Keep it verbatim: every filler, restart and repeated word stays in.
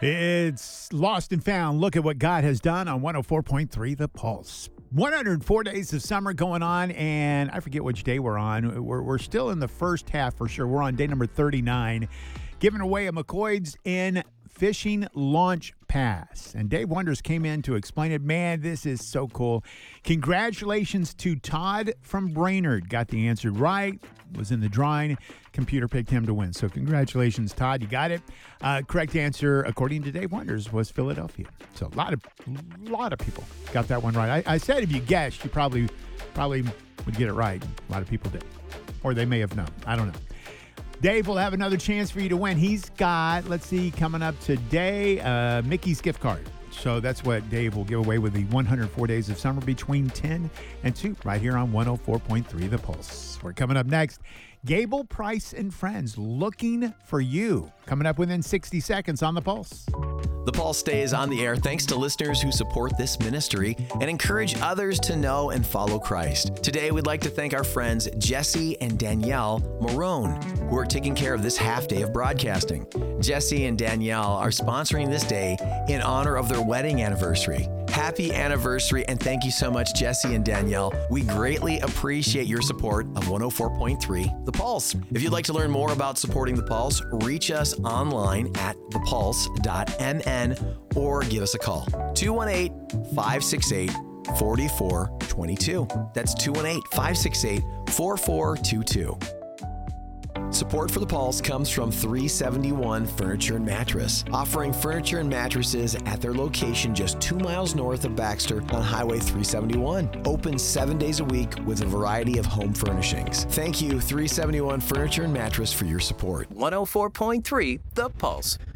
It's Lost and Found. Look at what God has done on one oh four point three The Pulse. one hundred four days of summer going on, and I forget which day we're on. We're, we're still in the first half for sure. We're on day number thirty-nine, giving away a McCoy's in Fishing Launch Pass. And Dave Wonders came in to explain it. Man, this is so cool. Congratulations to Todd from Brainerd. Got the answer right. Was in the drawing. Computer picked him to win. So congratulations, Todd. You got it. Uh, correct answer, according to Dave Wonders, was Philadelphia. So a lot of a lot of people got that one right. I, I said if you guessed, you probably probably would get it right. A lot of people did. Or they may have known. I don't know. Dave will have another chance for you to win. He's got, let's see, coming up today, uh, Mickey's gift card. So that's what Dave will give away with the one hundred four days of summer between ten and two right here on one oh four point three The Pulse. We're coming up next. Gable Price and Friends, looking for you. Coming up within sixty seconds on The Pulse. The Pulse stays on the air thanks to listeners who support this ministry and encourage others to know and follow Christ. Today, we'd like to thank our friends Jesse and Danielle Marone, who are taking care of this half day of broadcasting. Jesse and Danielle are sponsoring this day in honor of their wedding anniversary. Happy anniversary, and thank you so much, Jesse and Danielle. We greatly appreciate your support of one oh four point three The Pulse. If you'd like to learn more about supporting The Pulse, reach us online at the pulse dot m n or give us a call. two one eight, five six eight, four four two two. That's two one eight, five six eight, four four two two. Support for The Pulse comes from three seventy-one Furniture and Mattress, offering furniture and mattresses at their location just two miles north of Baxter on Highway three seventy-one. Open seven days a week with a variety of home furnishings. Thank you, three seventy-one Furniture and Mattress, for your support. one oh four point three The Pulse.